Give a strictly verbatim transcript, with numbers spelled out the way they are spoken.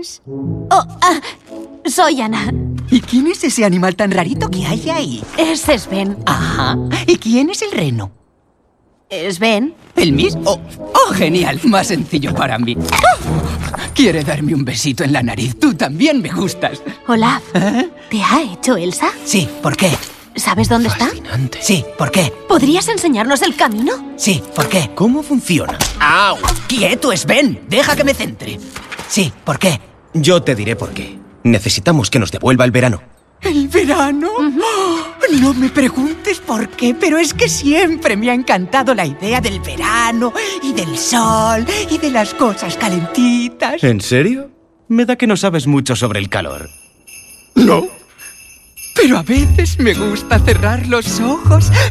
eres? Oh, ah, soy Ana. ¿Y quién es ese animal tan rarito que hay ahí? Es Sven. Ajá. ¿Y quién es el reno? Sven. ¿El mismo? Oh, oh, genial. Más sencillo para mí. Quiere darme un besito en la nariz. Tú también me gustas. Olaf, ¿Eh? ¿te ha hecho Elsa? Sí, ¿por qué? ¿Sabes dónde Fascinante. Sí, ¿por qué? está? ¿Podrías enseñarnos el camino? Sí, ¿por qué? ¿Cómo funciona? ¡Au! ¡Quieto, Sven! Deja que me centre. Sí, ¿por qué? Yo te diré por qué. Necesitamos que nos devuelva el verano. ¿El verano? Oh, no me preguntes por qué, pero es que siempre me ha encantado la idea del verano y del sol y de las cosas calentitas. ¿En serio? Me da que no sabes mucho sobre el calor. No. Pero a veces me gusta cerrar los ojos